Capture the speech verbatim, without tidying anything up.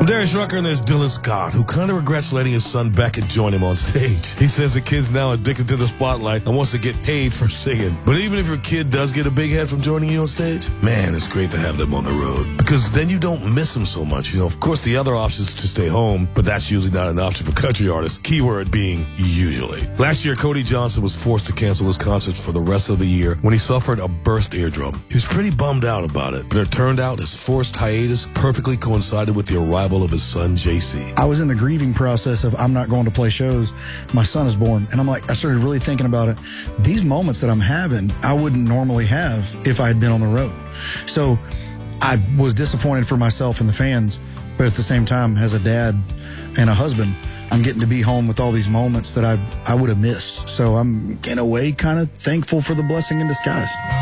Darius Rucker, and there's Dylan Scott, who kind of regrets letting his son Beckett join him on stage. He says the kid's now addicted to the spotlight and wants to get paid for singing. But even if your kid does get a big head from joining you on stage, man, it's great to have them on the road. Because then you don't miss them so much. You know, of course, the other option is to stay home, but that's usually not an option for country artists. Keyword being usually. Last year, Cody Johnson was forced to cancel his concerts for the rest of the year when he suffered a burst eardrum. He was pretty bummed out about it, but it turned out his forced hiatus perfectly coincided with the arrival of his son, J C. I was in the grieving process of I'm not going to play shows. My son is born. And I'm like, I started really thinking about it. These moments that I'm having, I wouldn't normally have if I had been on the road. So I was disappointed for myself and the fans, but at the same time, as a dad and a husband, I'm getting to be home with all these moments that I I would have missed. So I'm, in a way, kind of thankful for the blessing in disguise.